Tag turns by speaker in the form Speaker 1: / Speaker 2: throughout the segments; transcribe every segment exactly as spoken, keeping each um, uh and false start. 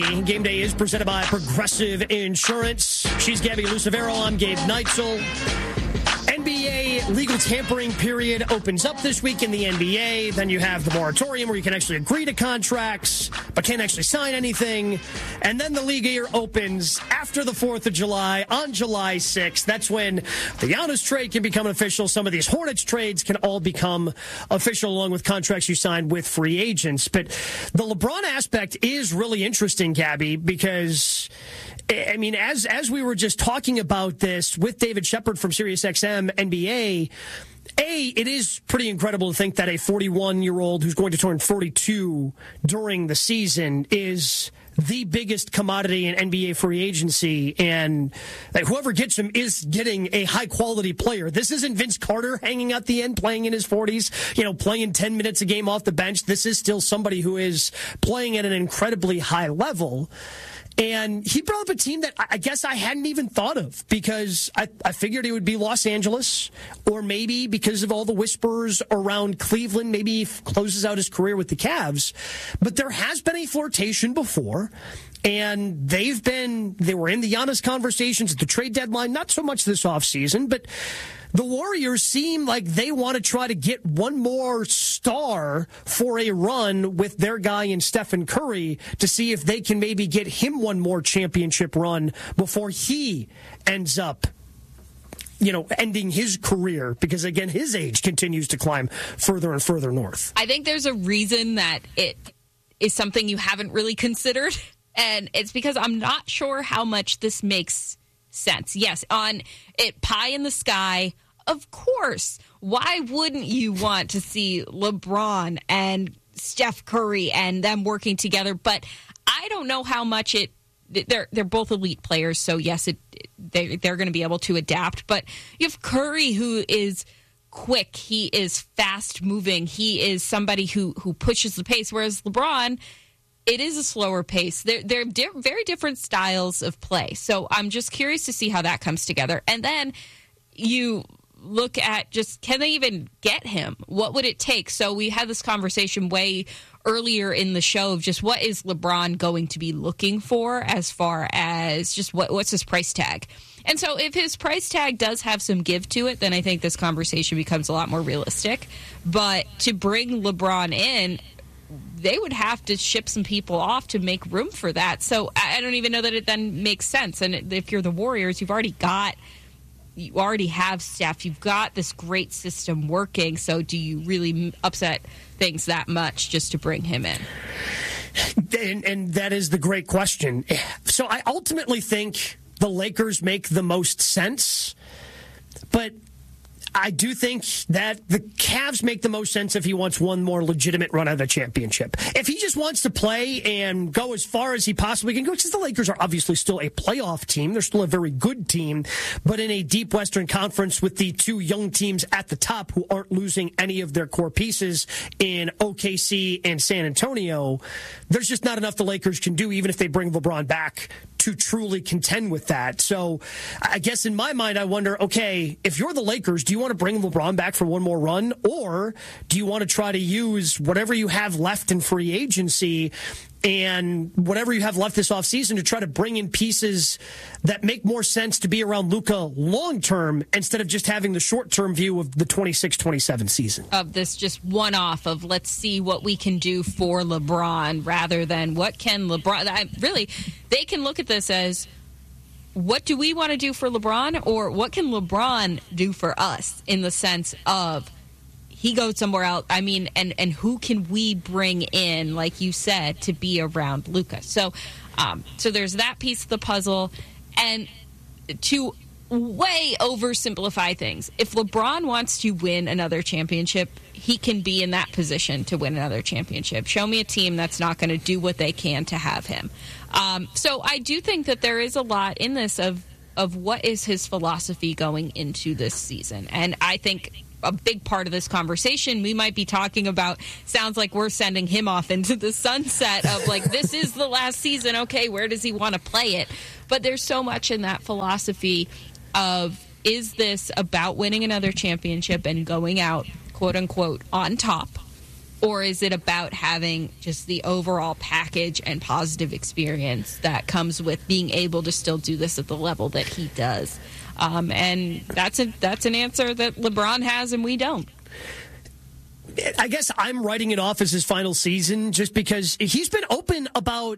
Speaker 1: Game Day is presented by Progressive Insurance. She's Gabby Lucevero. I'm Gabe Neitzel. N B A legal tampering period opens up this week in the N B A. Then you have the moratorium where you can actually agree to contracts but can't actually sign anything. And then the league year opens after the fourth of July on July sixth. That's when the Giannis trade can become official. Some of these Hornets trades can all become official along with contracts you sign with free agents. But the LeBron aspect is really interesting, Gabby, because I mean, as as we were just talking about this with David Shepard from SiriusXM N B A, A, it is pretty incredible to think that a forty-one-year-old who's going to turn forty-two during the season is the biggest commodity in N B A free agency, and that whoever gets him is getting a high-quality player. This isn't Vince Carter hanging out the end, playing in his forties, you know, playing ten minutes a game off the bench. This is still somebody who is playing at an incredibly high level. And he brought up a team that I guess I hadn't even thought of, because I, I figured it would be Los Angeles, or maybe because of all the whispers around Cleveland, maybe he closes out his career with the Cavs. But there has been a flirtation before, and they've been, they were in the Giannis conversations at the trade deadline, not so much this offseason, but the Warriors seem like they want to try to get one more star for a run with their guy in Stephen Curry to see if they can maybe get him one more championship run before he ends up, you know, ending his career, because, again, his age continues to climb further and further north.
Speaker 2: I think there's a reason that it is something you haven't really considered, and it's because I'm not sure how much this makes sense. Yes, on it, pie in the sky, of course. Why wouldn't you want to see LeBron and Steph Curry and them working together? But I don't know how much it. They're they're both elite players, so yes, it they they're going to be able to adapt. But you have Curry, who is quick, he is fast moving, he is somebody who who pushes the pace, whereas LeBron, it is a slower pace. They're, they're di- very different styles of play. So I'm just curious to see how that comes together. And then you look at just, can they even get him? What would it take? So we had this conversation way earlier in the show of just what is LeBron going to be looking for as far as just what what's his price tag? And so if his price tag does have some give to it, then I think this conversation becomes a lot more realistic. But to bring LeBron in, they would have to ship some people off to make room for that. So I don't even know that it then makes sense. And if you're the Warriors, you've already got, you already have Steph. You've got this great system working. So do you really upset things that much just to bring him in?
Speaker 1: And, and that is the great question. So I ultimately think the Lakers make the most sense, but I do think that the Cavs make the most sense if he wants one more legitimate run at the championship. If he just wants to play and go as far as he possibly can go, because the Lakers are obviously still a playoff team. They're still a very good team, but in a deep Western Conference with the two young teams at the top who aren't losing any of their core pieces in O K C and San Antonio, there's just not enough the Lakers can do, even if they bring LeBron back, to truly contend with that. So I guess in my mind, I wonder, okay, if you're the Lakers, do you want to bring LeBron back for one more run? Or do you want to try to use whatever you have left in free agency and whatever you have left this offseason to try to bring in pieces that make more sense to be around Luka long-term instead of just having the short-term view of the twenty-six twenty-seven season?
Speaker 2: Of this just one-off of let's see what we can do for LeBron rather than what can LeBron... I, really, they can look at this as what do we want to do for LeBron or what can LeBron do for us in the sense of he goes somewhere else. I mean, and, and who can we bring in, like you said, to be around Luka? So, um, so there's that piece of the puzzle. And to way oversimplify things, if LeBron wants to win another championship, he can be in that position to win another championship. Show me a team that's not going to do what they can to have him. Um, so I do think that there is a lot in this of of what is his philosophy going into this season. And I think a big part of this conversation we might be talking about sounds like we're sending him off into the sunset of like, this is the last season. Okay, where does he want to play it? But there's so much in that philosophy of, is this about winning another championship and going out, quote unquote, on top? Or is it about having just the overall package and positive experience that comes with being able to still do this at the level that he does? Um, and that's a, that's an answer that LeBron has and we don't.
Speaker 1: I guess I'm writing it off as his final season just because he's been open about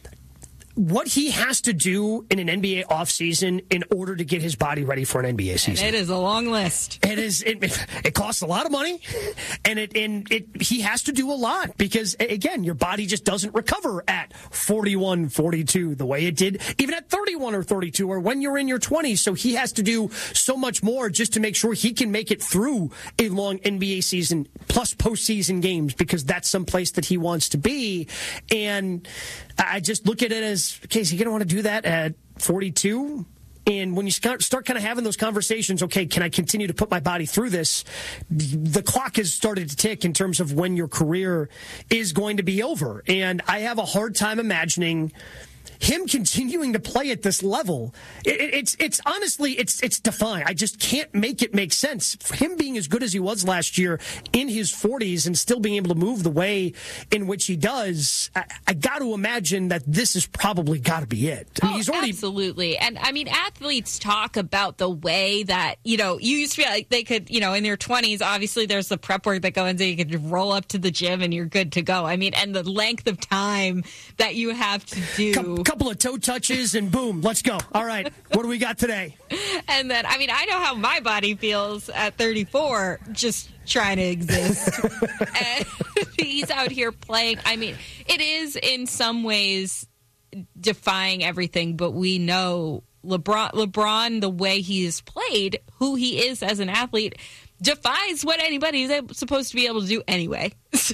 Speaker 1: what he has to do in an N B A offseason in order to get his body ready for an N B A season.
Speaker 2: And it is a long list.
Speaker 1: It is. It, it costs a lot of money, and it and it he has to do a lot because, again, your body just doesn't recover at forty-one, forty-two the way it did even at thirty-one or thirty-two or when you're in your twenties. So he has to do so much more just to make sure he can make it through a long N B A season plus postseason games because that's someplace that he wants to be. And I just look at it as, okay, is he going to want to do that at forty-two? And when you start kind of having those conversations, okay, can I continue to put my body through this? The clock has started to tick in terms of when your career is going to be over. And I have a hard time imagining him continuing to play at this level. It, it, it's it's honestly, it's it's defying. I just can't make it make sense. For him being as good as he was last year in his forties and still being able to move the way in which he does, I, I got to imagine that this has probably got to be it. I mean,
Speaker 2: oh,
Speaker 1: he's already
Speaker 2: absolutely. And I mean, athletes talk about the way that, you know, you used to be like they could, you know, in their twenties, obviously there's the prep work that goes into, you could roll up to the gym and you're good to go. I mean, and the length of time that you have to do.
Speaker 1: Come, couple of toe touches and boom, let's go. All right, what do we got today?
Speaker 2: And then, I mean, I know how my body feels at thirty-four just trying to exist. And he's out here playing. I mean, it is in some ways defying everything, but we know LeBron, LeBron, the way he has played, who he is as an athlete, defies what anybody is supposed to be able to do anyway. So,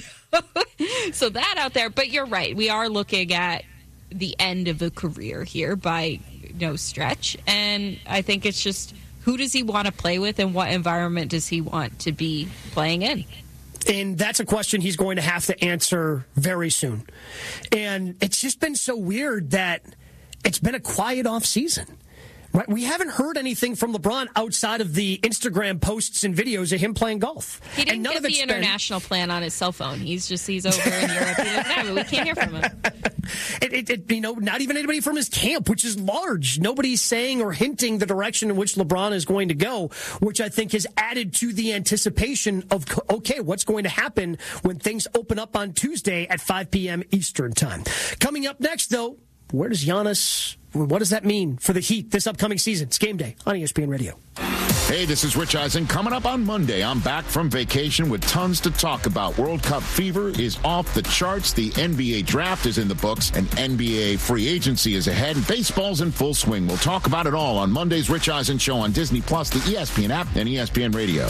Speaker 2: so that out there. But you're right. We are looking at the end of a career here by no stretch. And I think it's just, who does he want to play with and what environment does he want to be playing in?
Speaker 1: And that's a question he's going to have to answer very soon. And it's just been so weird that it's been a quiet off season. Right? We haven't heard anything from LeBron outside of the Instagram posts and videos of him playing golf.
Speaker 2: He didn't
Speaker 1: and none
Speaker 2: get
Speaker 1: of
Speaker 2: the
Speaker 1: it's
Speaker 2: international
Speaker 1: been...
Speaker 2: plan on his cell phone. He's just, he's over in Europe. He doesn't have it. We can't hear from him.
Speaker 1: It, it, it, you know, not even anybody from his camp, which is large. Nobody's saying or hinting the direction in which LeBron is going to go, which I think has added to the anticipation of, okay, what's going to happen when things open up on Tuesday at five p.m. Eastern time. Coming up next, though, where does Giannis, what does that mean for the Heat this upcoming season? It's Game Day on E S P N Radio.
Speaker 3: Hey, this is Rich Eisen. Coming up on Monday, I'm back from vacation with tons to talk about. World Cup fever is off the charts. The N B A draft is in the books, and N B A free agency is ahead. Baseball's in full swing. We'll talk about it all on Monday's Rich Eisen Show on Disney Plus, the E S P N app, and E S P N Radio.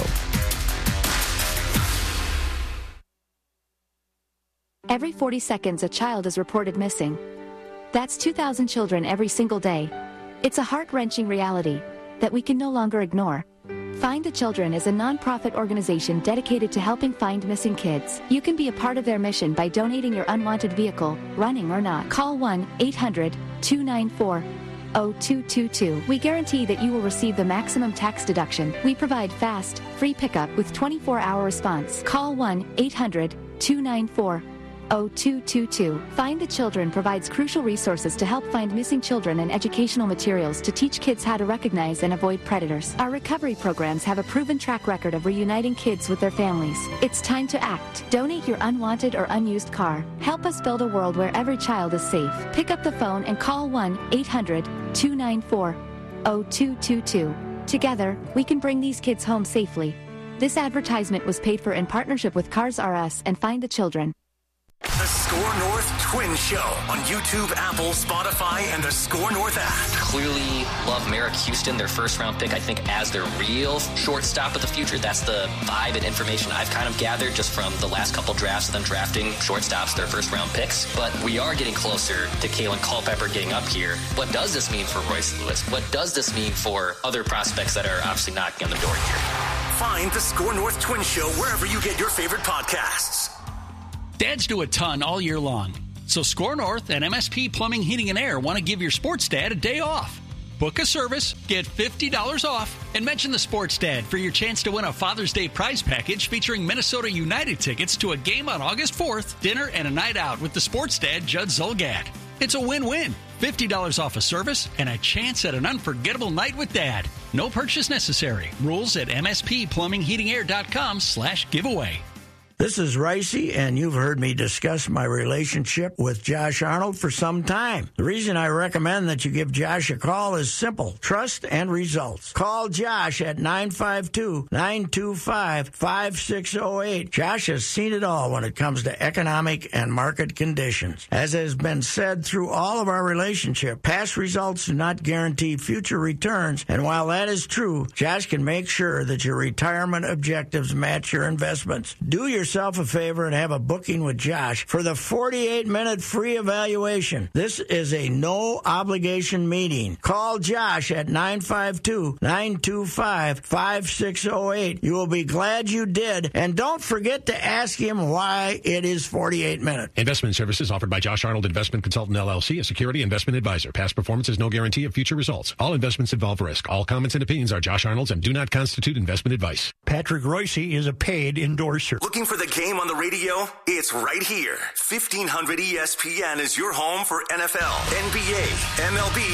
Speaker 4: Every forty seconds, a child is reported missing. That's two thousand children every single day. It's a heart-wrenching reality that we can no longer ignore. Find the Children is a non-profit organization dedicated to helping find missing kids. You can be a part of their mission by donating your unwanted vehicle, running or not. Call one eight hundred two nine four zero two two two. We guarantee that you will receive the maximum tax deduction. We provide fast, free pickup with twenty-four hour response. Call one eight hundred two nine four zero two two two. Find the Children provides crucial resources to help find missing children and educational materials to teach kids how to recognize and avoid predators. Our recovery programs have a proven track record of reuniting kids with their families. It's time to act. Donate your unwanted or unused car. Help us build a world where every child is safe. Pick up the phone and call one eight hundred two nine four zero two two two. Together, we can bring these kids home safely. This advertisement was paid for in partnership with Cars R Us and Find the Children.
Speaker 5: The Score North Twin Show on YouTube, Apple, Spotify, and the Score North app.
Speaker 6: Clearly love Merrick Houston, their first round pick, I think, as their real shortstop of the future. That's the vibe and information I've kind of gathered just from the last couple drafts of them drafting shortstops, their first round picks. But we are getting closer to Kalen Culpepper getting up here. What does this mean for Royce Lewis? What does this mean for other prospects that are obviously knocking on the door here?
Speaker 5: Find the Score North Twin Show wherever you get your favorite podcasts.
Speaker 7: Dads do a ton all year long. So Score North and M S P Plumbing, Heating, and Air want to give your sports dad a day off. Book a service, get fifty dollars off, and mention the Sports Dad for your chance to win a Father's Day prize package featuring Minnesota United tickets to a game on August fourth, dinner, and a night out with the Sports Dad, Judd Zulgad. It's a win-win. fifty dollars off a service and a chance at an unforgettable night with Dad. No purchase necessary. Rules at m s p plumbing heating air dot com slash giveaway.
Speaker 8: This is Ricey, and you've heard me discuss my relationship with Josh Arnold for some time. The reason I recommend that you give Josh a call is simple: trust and results. Call Josh at nine five two, nine two five, five six zero eight. Josh has seen it all when it comes to economic and market conditions. As has been said through all of our relationship, past results do not guarantee future returns, and while that is true, Josh can make sure that your retirement objectives match your investments. Do your yourself a favor and have a booking with Josh for the forty-eight minute free evaluation. This is a no-obligation meeting. Call Josh at nine five two, nine two five, five six zero eight. You will be glad you did, and don't forget to ask him why it is forty-eight minutes.
Speaker 9: Investment services offered by Josh Arnold Investment Consultant, L L C, a security investment advisor. Past performance is no guarantee of future results. All investments involve risk. All comments and opinions are Josh Arnold's and do not constitute investment advice.
Speaker 10: Patrick Royce is a paid endorser.
Speaker 5: Looking for the game on the radio? It's right here. fifteen hundred E S P N is your home for N F L, N B A, M L B,